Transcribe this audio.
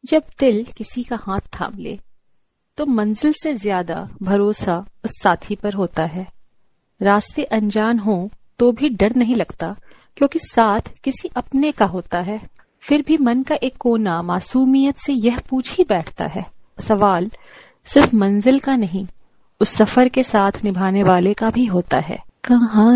जब दिल किसी का हाथ थाम ले तो मंजिल से ज्यादा भरोसा उस साथी पर होता है। रास्ते अनजान हो तो भी डर नहीं लगता, क्योंकि साथ किसी अपने का होता है। फिर भी मन का एक कोना मासूमियत से यह पूछ ही बैठता है, सवाल सिर्फ मंजिल का नहीं, उस सफर के साथ निभाने वाले का भी होता है। कहाँ